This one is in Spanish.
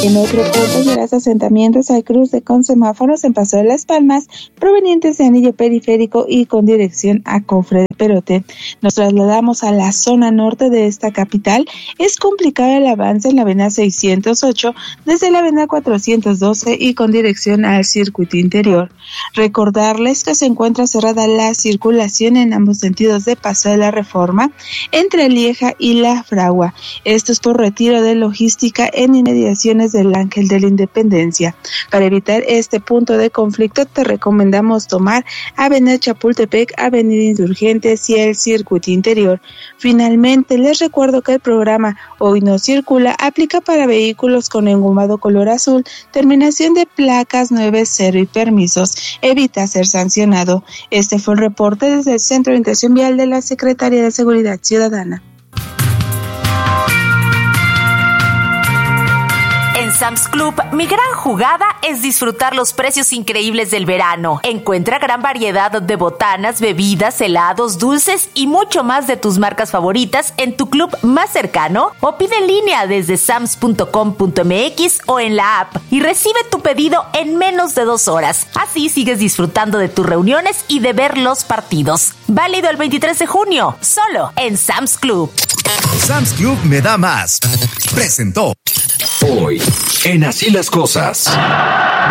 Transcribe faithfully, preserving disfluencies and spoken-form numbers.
En otro punto de los asentamientos hay cruce con semáforos en Paso de las Palmas, provenientes de Anillo Periférico y con dirección a Cofre de Perote. Nos trasladamos a la zona norte de esta capital. Es complicado el avance en la avenida seiscientos ocho desde la avenida cuatrocientos doce y con dirección al circuito interior. Recordarles que se encuentra cerrada la circulación en ambos sentidos de Paso de la Reforma entre Lieja y La Fragua. Esto es por retiro de logística en inmediaciones del Ángel de la Independencia. Para evitar este punto de conflicto, te recomendamos tomar Avenida Chapultepec, Avenida Insurgentes y el circuito interior. Finalmente, les recuerdo que el programa Hoy No Circula aplica para vehículos con engomado color azul, terminación de placas nueve cero y permisos. Evita ser sancionado. Este fue el reporte desde el Centro de Orientación Vial de la Secretaría de Seguridad Ciudadana. Sam's Club, mi gran jugada es disfrutar los precios increíbles del verano. Encuentra gran variedad de botanas, bebidas, helados, dulces y mucho más de tus marcas favoritas en tu club más cercano o pide en línea desde sams punto com punto m x o en la app y recibe tu pedido en menos de dos horas. Así sigues disfrutando de tus reuniones y de ver los partidos. Válido el veintitrés de junio, solo en Sam's Club. Sam's Club me da más. Presentó Hoy, en Así las Cosas.